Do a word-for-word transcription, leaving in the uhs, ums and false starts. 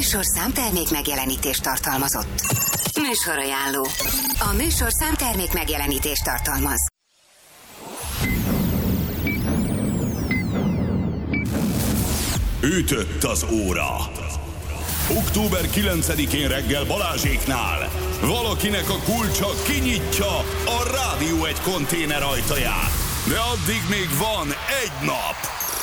műsor számtermék megjelenítést tartalmazott. Műsorajánló. A műsor számtermék megjelenítést tartalmaz. Ütött az óra. október kilencedikén reggel Balázséknál valakinek a kulcsa kinyitja a Rádió egy konténer ajtaját. De addig még van egy nap.